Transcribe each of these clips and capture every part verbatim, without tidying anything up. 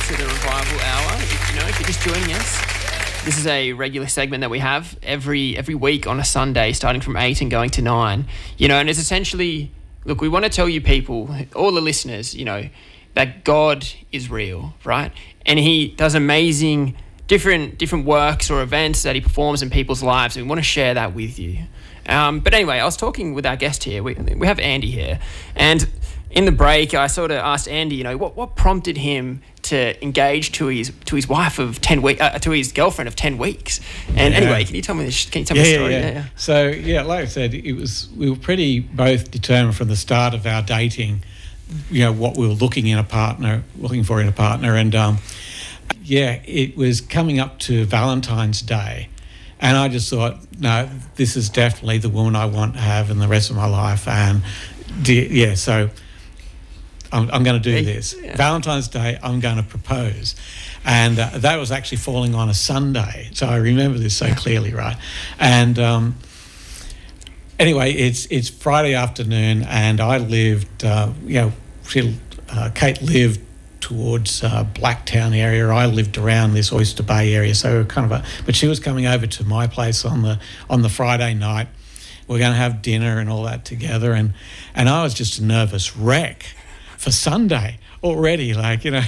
to the Revival Hour. If, you know, if you're just joining us, this is a regular segment that we have every every week on a Sunday, starting from eight and going to nine. You know, and it's essentially, look, we want to tell you people, all the listeners, you know, that God is real, right? And he does amazing different different works or events that he performs in people's lives, and we want to share that with you. Um, but anyway, I was talking with our guest here. We we have Andy here, and in the break, I sort of asked Andy, you know, what, what prompted him to engage to his to his wife of ten weeks, uh, to his girlfriend of ten weeks. And yeah. anyway, can you tell me this? Can you tell yeah, me the story? Yeah, yeah. yeah, So yeah, like I said, it was we were pretty both determined from the start of our dating, you know, what we were looking in a partner, looking for in a partner, and um, yeah, it was coming up to Valentine's Day. And I just thought, no, this is definitely the woman I want to have in the rest of my life. And yeah, so I'm, I'm going to do this. Yeah. Valentine's Day, I'm going to propose. And uh, that was actually falling on a Sunday. So I remember this so clearly, right? And um, anyway, it's it's Friday afternoon, and I lived, uh, you know, she, uh, Kate lived towards uh, Blacktown area. I lived around this Oyster Bay area, so kind of a. But she was coming over to my place on the on the Friday night. We're going to have dinner and all that together, and and I was just a nervous wreck for Sunday already, like you know,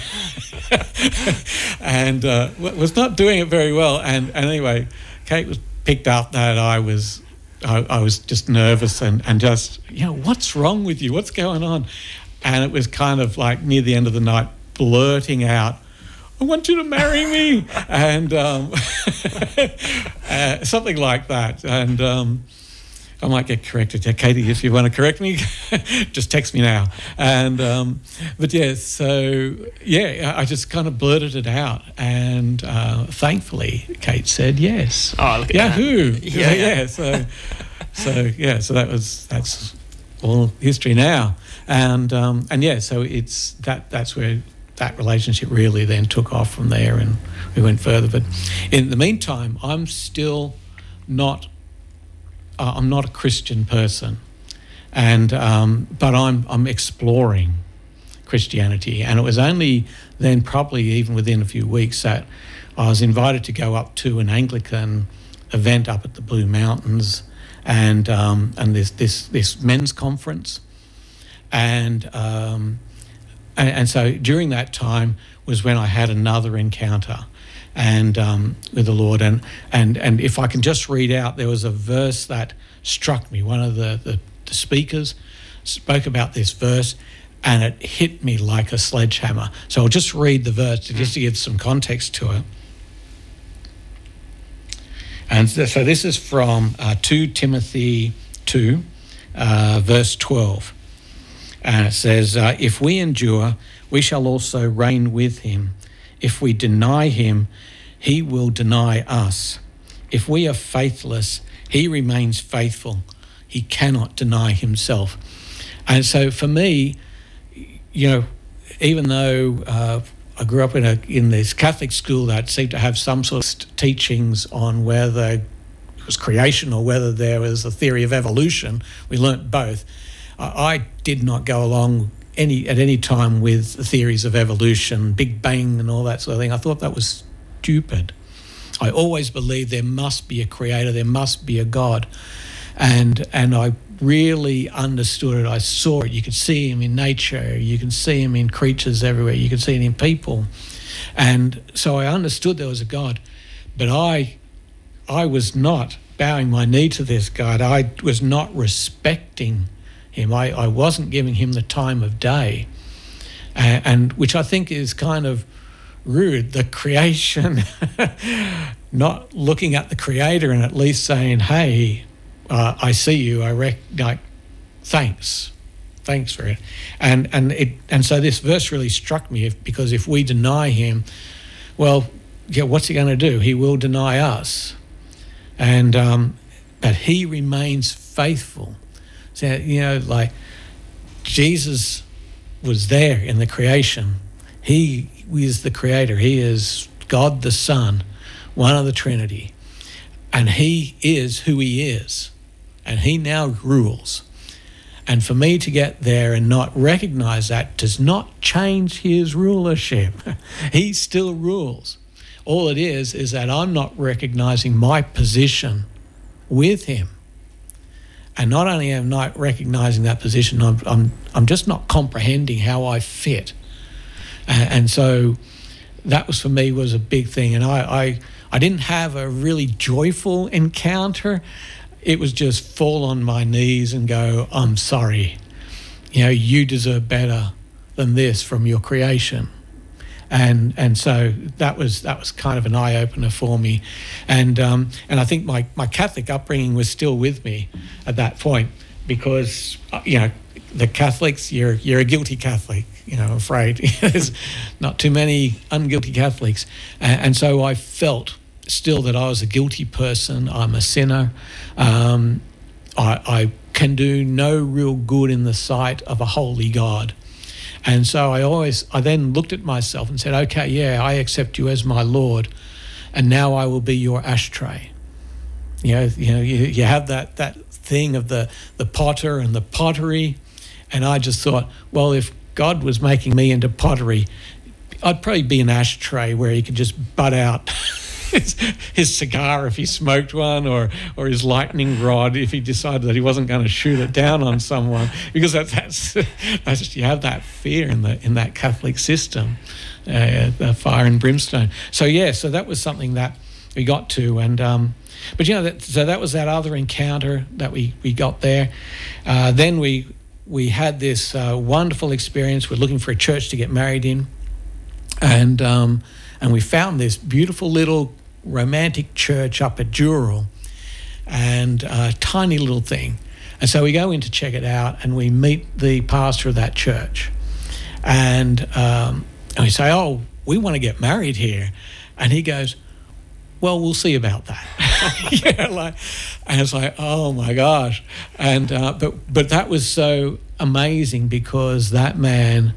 and uh, was not doing it very well. And, and anyway, Kate was picked up that I was. I, I was just nervous and, and just, you know, what's wrong with you? What's going on? And it was kind of like near the end of the night, blurting out, I want you to marry me, and um, uh, something like that. And um, I might get corrected. Yeah, Katie, if you want to correct me, just text me now. And um, but yeah, so yeah, I just kind of blurted it out, and uh, thankfully, Kate said yes. Oh, look at Yahoo! that. Yeah, yeah. yeah. So, so yeah, so that was that's all history now. And um, and yeah, so it's that that's where that relationship really then took off from there, and we went further. But in the meantime, I'm still not uh, I'm not a Christian person, and um, but I'm I'm exploring Christianity. And it was only then, probably even within a few weeks, that I was invited to go up to an Anglican event up at the Blue Mountains, and um, and this this this men's conference. And, um, and and so during that time was when I had another encounter, and um, with the Lord. And and and if I can just read out, there was a verse that struck me. One of the, the, the speakers spoke about this verse, and it hit me like a sledgehammer. So I'll just read the verse just to give some context to it. And so this is from uh, Second Timothy two, uh, verse twelve. And it says, uh, if we endure, we shall also reign with him. If we deny him, he will deny us. If we are faithless, he remains faithful. He cannot deny himself. And so for me, you know, even though uh, I grew up in a in this Catholic school that seemed to have some sort of teachings on whether it was creation or whether there was a theory of evolution, we learnt both. I did not go along any at any time with the theories of evolution, Big Bang and all that sort of thing. I thought that was stupid. I always believed there must be a creator, there must be a God. And and I really understood it. I saw it. You could see him in nature. You can see him in creatures everywhere. You can see it in people. And so I understood there was a God. But I, I was not bowing my knee to this God. I was not respecting him. I, I wasn't giving him the time of day, and, and which I think is kind of rude. The creation, not looking at the creator and at least saying, hey, uh, I see you, I rec- like, thanks, thanks for it. And and it and so this verse really struck me, if, because if we deny him, well, yeah, what's he going to do? He will deny us. And um, but he remains faithful. So, you know, like Jesus was there in the creation. He is the creator. He is God the Son, one of the Trinity. And he is who he is. And he now rules. And for me to get there and not recognize that does not change his rulership. He still rules. All it is is that I'm not recognizing my position with him. And not only am I not recognizing that position, I'm, I'm, I'm just not comprehending how I fit. And, and so that was, for me, was a big thing. And I, I, I didn't have a really joyful encounter. It was just fall on my knees and go, I'm sorry. You know, you deserve better than this from your creation. And and so that was that was kind of an eye-opener for me. And um, and I think my, my Catholic upbringing was still with me at that point, because, you know, the Catholics, you're you're a guilty Catholic, you know, I'm afraid. There's not too many unguilty Catholics. And, and so I felt still that I was a guilty person. I'm a sinner. Um, I, I can do no real good in the sight of a holy God. And so I always, I then looked at myself and said, okay, yeah, I accept you as my Lord, and now I will be your ashtray. You know, you know, you, you have that that thing of the, the potter and the pottery, and I just thought, well, if God was making me into pottery, I'd probably be an ashtray where he could just butt out his, his cigar if he smoked one, or or his lightning rod if he decided that he wasn't going to shoot it down on someone, because that, that's that's just, you have that fear in the in that Catholic system, uh, the fire and brimstone. So yeah, so that was something that we got to, and um, but you know, that, so that was that other encounter that we we got there. Uh, then we we had this uh, wonderful experience. We're looking for a church to get married in, and um, and we found this beautiful little romantic church up at Dural, and a tiny little thing. And so we go in to check it out, and we meet the pastor of that church, and um, and we say, oh, we want to get married here. And he goes, well, we'll see about that. Yeah, like, and it's like, oh my gosh. And uh, but but that was so amazing, because that man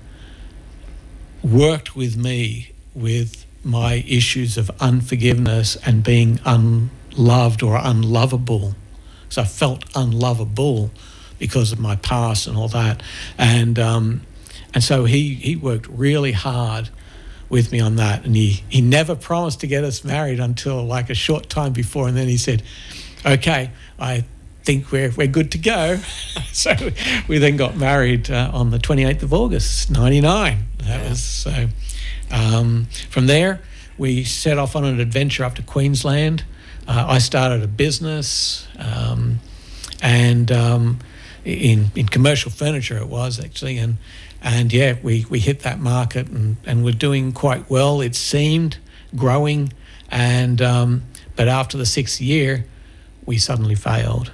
worked with me with my issues of unforgiveness and being unloved or unlovable. So I felt unlovable because of my past and all that. And um, and so he, he worked really hard with me on that. And he, he never promised to get us married until like a short time before. And then he said, okay, I think we're we're good to go. So we then got married uh, on the twenty-eighth of August, ninety-nine. That yeah. was so... Um, from there, we set off on an adventure up to Queensland. Uh, I started a business, um, and um, in in commercial furniture it was actually, and and yeah, we, we hit that market, and, and we're doing quite well. It seemed growing, and um, but after the sixth year, we suddenly failed,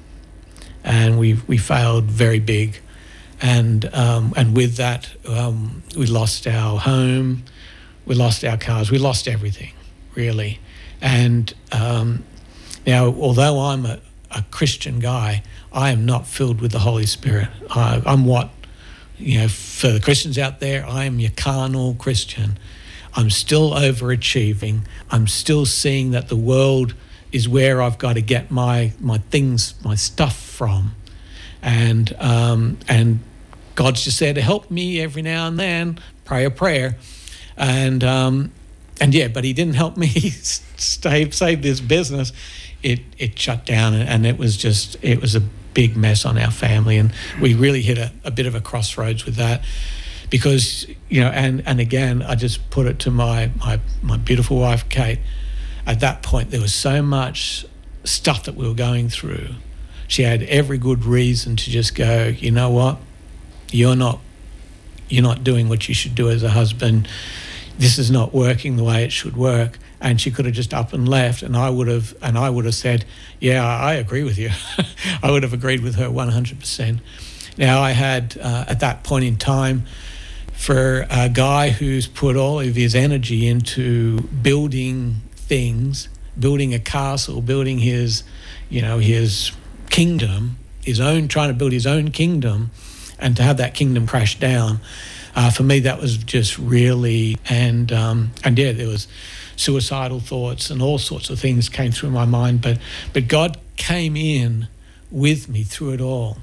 and we we failed very big. And um, and with that, um, we lost our home, we lost our cars, we lost everything, really. And um, now, although I'm a, a Christian guy, I am not filled with the Holy Spirit. I, I'm what, you know, for the Christians out there, I am your carnal Christian. I'm still overachieving. I'm still seeing that the world is where I've got to get my my things, my stuff from. And um, and God's just there to help me every now and then, pray a prayer, and um, and yeah, but He didn't help me stay save this business. It it shut down, and it was just it was a big mess on our family, and we really hit a, a bit of a crossroads with that, because you know, and and again, I just put it to my my my beautiful wife Kate. At that point, there was so much stuff that we were going through. She had every good reason to just go, you know what, you're not, you're not doing what you should do as a husband. This is not working the way it should work. And she could have just up and left, and I would have, and I would have said, yeah, I agree with you. I would have agreed with her one hundred percent. Now I had uh, at that point in time, for a guy who's put all of his energy into building things, building a castle, building his, you know, his kingdom, his own, trying to build his own kingdom, and to have that kingdom crash down, uh, for me that was just really, and um, and yeah, there was suicidal thoughts and all sorts of things came through my mind, but but God came in with me through it all,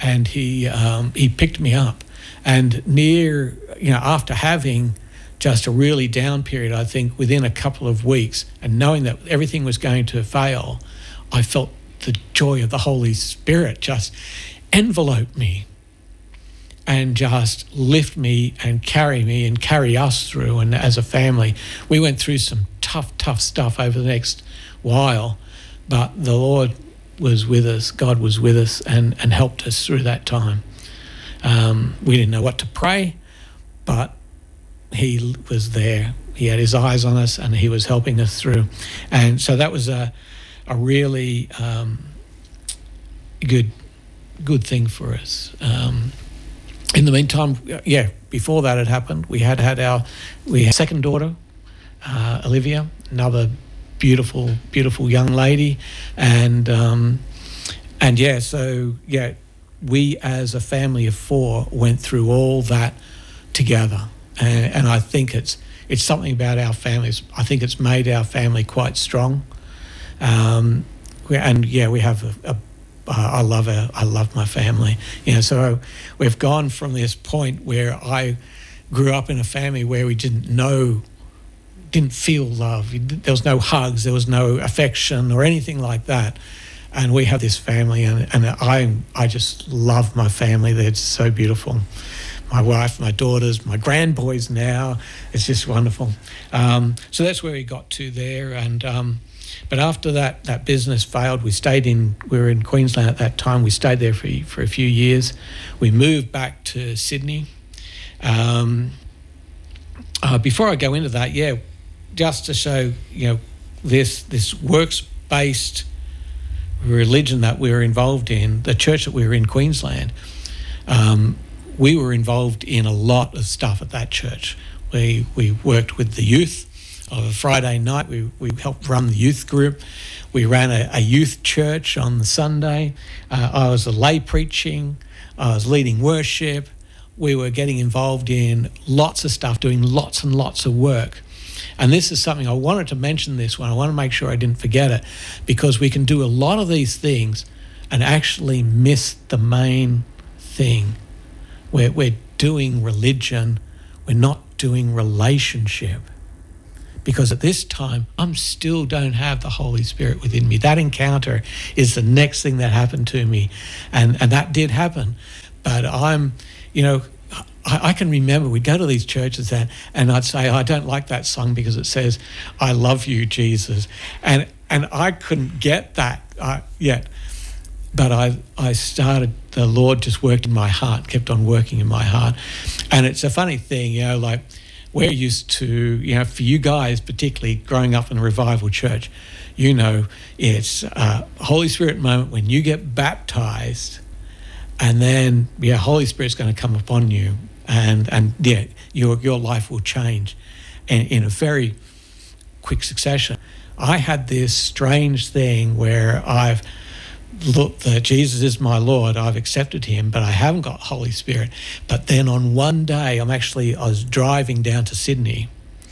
and he um, he picked me up. And near, you know, after having just a really down period, I think within a couple of weeks, and knowing that everything was going to fail, I felt the joy of the Holy Spirit just envelope me and just lift me and carry me and carry us through. And as a family, we went through some tough, tough stuff over the next while, but the Lord was with us, God was with us and, and helped us through that time. Um, we didn't know what to pray, but he was there. He had his eyes on us and he was helping us through. And so that was a, a really um, good good thing for us. Um, in the meantime, yeah, before that had happened, we had had our we had second daughter, uh, Olivia, another beautiful, beautiful young lady, and um, and yeah, so yeah, we as a family of four went through all that together, and, and I think it's it's something about our families. I think it's made our family quite strong, um, and yeah, we have a. a I love our, I love my family. You know, so we've gone from this point where I grew up in a family where we didn't know, didn't feel love. There was no hugs, there was no affection or anything like that. And we have this family, and, and I I just love my family. They're just so beautiful. My wife, my daughters, my grandboys now. It's just wonderful. Um, so that's where we got to there. And um, but after that, that business failed. We stayed in, we were in Queensland at that time. We stayed there for, for a few years. We moved back to Sydney. Um, uh, before I go into that, yeah, just to show, you know, this this works-based religion that we were involved in, the church that we were in Queensland, um, we were involved in a lot of stuff at that church. We we worked with the youth. On a Friday night, we, we helped run the youth group. We ran a, a youth church on the Sunday. Uh, I was a lay preaching. I was leading worship. We were getting involved in lots of stuff, doing lots and lots of work. And this is something I wanted to mention this one. I want to make sure I didn't forget it, because we can do a lot of these things and actually miss the main thing. We're, we're doing religion. We're not doing relationship. Because at this time, I still don't have the Holy Spirit within me. That encounter is the next thing that happened to me. And, and that did happen. But I'm, you know, I, I can remember we'd go to these churches and, and I'd say, I don't like that song because it says, I love you, Jesus. And and I couldn't get that uh, yet. But I, I started, the Lord just worked in my heart, kept on working in my heart. And it's a funny thing, you know, like, we're used to, you know, for you guys particularly growing up in a revival church, you know, it's a Holy Spirit moment when you get baptized, and then, yeah, Holy Spirit's going to come upon you, and, and yeah, your your life will change in, in a very quick succession. I had this strange thing where I've look, that Jesus is my Lord, I've accepted him, but I haven't got Holy Spirit. But then on one day, I'm actually, I was driving down to Sydney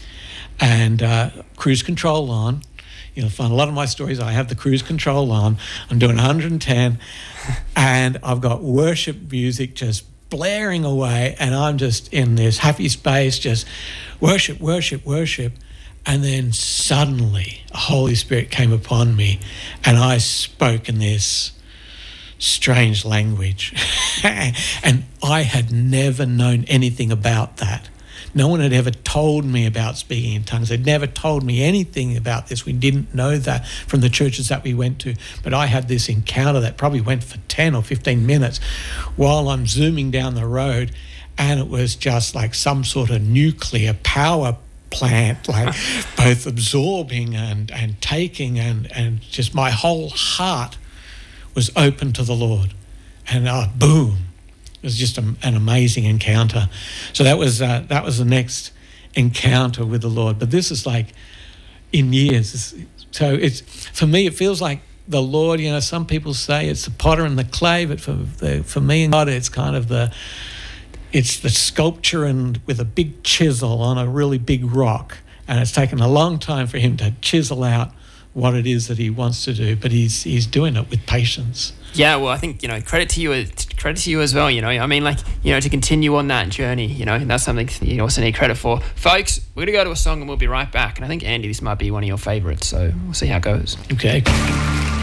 and uh, cruise control on. You'll find a lot of my stories, I have the cruise control on. I'm doing one hundred ten and I've got worship music just blaring away, and I'm just in this happy space, just worship, worship, worship. And then suddenly, the Holy Spirit came upon me, and I spoke in this strange language. And I had never known anything about that. No one had ever told me about speaking in tongues. They'd never told me anything about this. We didn't know that from the churches that we went to. But I had this encounter that probably went for ten or fifteen minutes while I'm zooming down the road, and it was just like some sort of nuclear power plant, like both absorbing and, and taking, and, and just my whole heart was open to the Lord. And uh, boom, it was just a, an amazing encounter. So that was uh, that was the next encounter with the Lord. But this is like in years. So it's, for me, it feels like the Lord, you know, some people say it's the potter and the clay, but for the, for me and God, it's kind of the It's the sculpture and with a big chisel on a really big rock. And it's taken a long time for him to chisel out what it is that he wants to do, but he's he's doing it with patience. Yeah, well, I think, you know, credit to you, credit to you as well, you know. I mean, like, you know, to continue on that journey, you know, that's something you also need credit for. Folks, we're going to go to a song and we'll be right back. And I think, Andy, this might be one of your favourites, so we'll see how it goes. Okay.